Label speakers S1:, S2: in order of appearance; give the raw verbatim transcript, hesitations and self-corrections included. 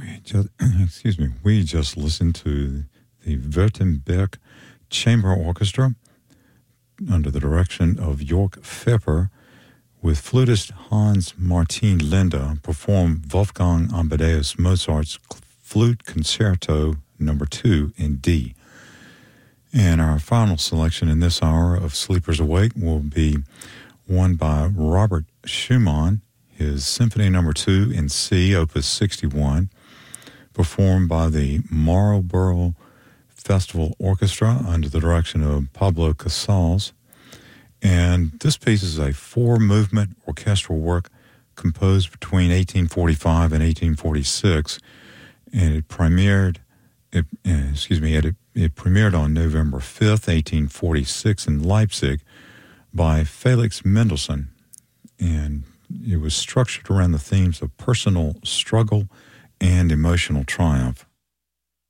S1: We just, excuse me, we just listened to the Württemberg Chamber Orchestra under the direction of Jörg Pfeffer with flutist Hans Martin Linde perform Wolfgang Amadeus Mozart's Flute Concerto number two in D. And our final selection in this hour of Sleepers Awake will be one by Robert Schumann, his Symphony number two in C, Opus sixty-one, performed by the Marlborough Festival Orchestra under the direction of Pablo Casals. And this piece is a four-movement orchestral work composed between eighteen forty-five and eighteen forty-six, and it premiered, it, excuse me, it, it premiered on November fifth, eighteen forty-six in Leipzig by Felix Mendelssohn, and it was structured around the themes of personal struggle and emotional triumph.